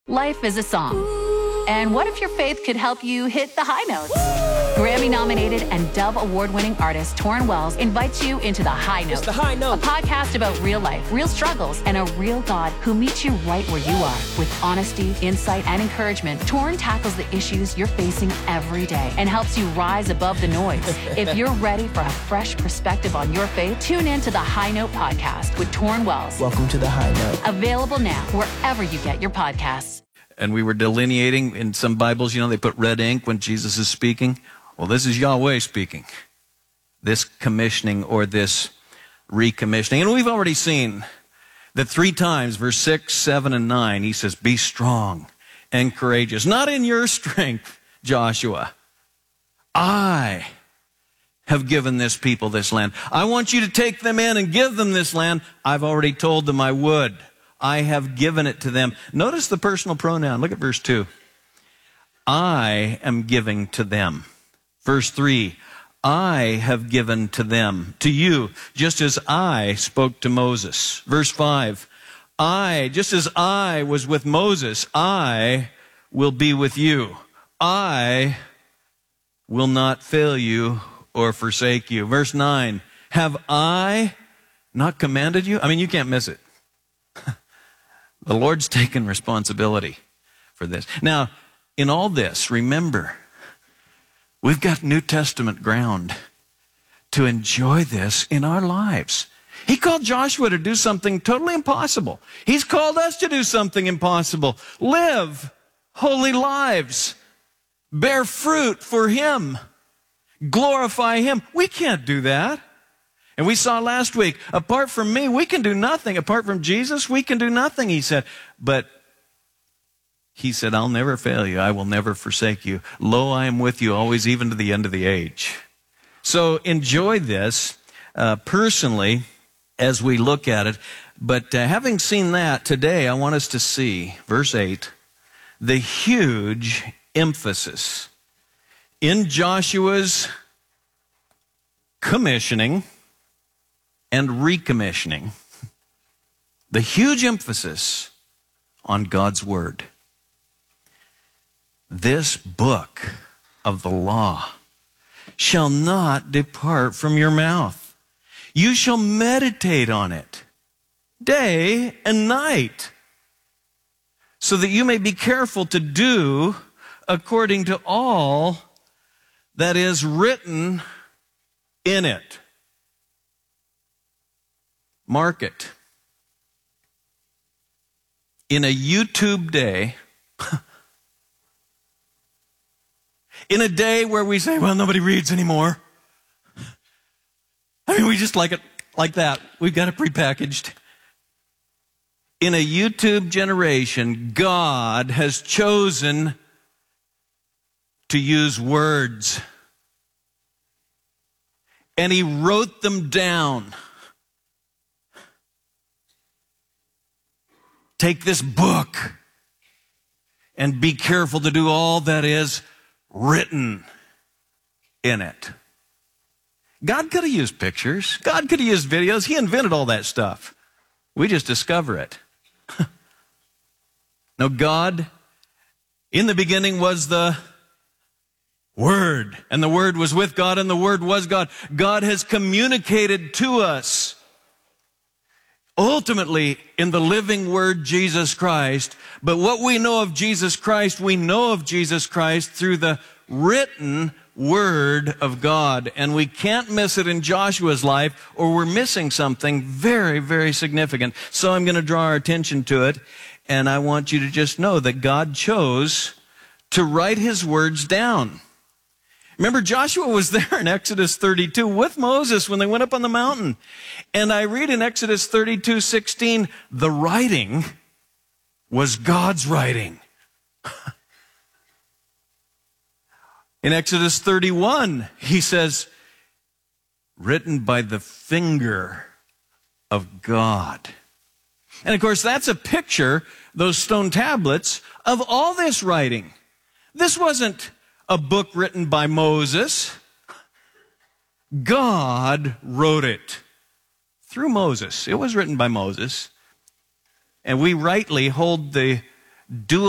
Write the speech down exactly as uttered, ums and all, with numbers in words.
Life is a song. And what if your faith could help you hit the high notes? Grammy-nominated and Dove Award-winning artist Torrin Wells invites you into The High Note. It's The High Note. A podcast about real life, real struggles, and a real God who meets you right where you are. With honesty, insight, and encouragement, Torrin tackles the issues you're facing every day and helps you rise above the noise. If you're ready for a fresh perspective on your faith, tune in to The High Note podcast with Torrin Wells. Welcome to The High Note. Available now wherever you get your podcasts. And we were delineating in some Bibles, you know, they put red ink when Jesus is speaking. Well, this is Yahweh speaking. This commissioning or this recommissioning. And we've already seen that three times, verse six, seven, and nine, he says, be strong and courageous. Not in your strength, Joshua. I have given this people this land. I want you to take them in and give them this land. I've already told them I would. I have given it to them. Notice the personal pronoun. Look at verse two. I am giving to them. Verse three. I have given to them, to you, just as I spoke to Moses. Verse five. I, just as I was with Moses, I will be with you. I will not fail you or forsake you. Verse nine. Have I not commanded you? I mean, you can't miss it. The Lord's taken responsibility for this. Now, in all this, remember, we've got New Testament ground to enjoy this in our lives. He called Joshua to do something totally impossible. He's called us to do something impossible. Live holy lives. Bear fruit for Him. Glorify Him. We can't do that. And we saw last week, apart from me, we can do nothing. Apart from Jesus, we can do nothing, he said. But he said, I'll never fail you. I will never forsake you. Lo, I am with you always, even to the end of the age. So enjoy this uh, personally as we look at it. But uh, having seen that, today I want us to see, verse eight, the huge emphasis in Joshua's commissioning and recommissioning, the huge emphasis on God's Word. This book of the law shall not depart from your mouth. You shall meditate on it day and night, so that you may be careful to do according to all that is written in it. Mark it. In a YouTube day, in a day where we say, well, nobody reads anymore. I mean, we just like it like that. We've got it prepackaged. In a YouTube generation, God has chosen to use words. And He wrote them down. Take this book and be careful to do all that is written in it. God could have used pictures. God could have used videos. He invented all that stuff. We just discover it. No, God, in the beginning was the Word, and the Word was with God, and the Word was God. God has communicated to us ultimately in the living Word, Jesus Christ. But what we know of Jesus Christ, we know of Jesus Christ through the written Word of God. And we can't miss it in Joshua's life, or we're missing something very, very significant. So I'm going to draw our attention to it. And I want you to just know that God chose to write His words down. Remember, Joshua was there in Exodus thirty-two with Moses when they went up on the mountain. And I read in Exodus thirty-two sixteen, the writing was God's writing. In Exodus thirty-one, he says, written by the finger of God. And of course, that's a picture, those stone tablets, of all this writing. This wasn't a book written by Moses. God wrote it through Moses. It was written by Moses. And we rightly hold the dual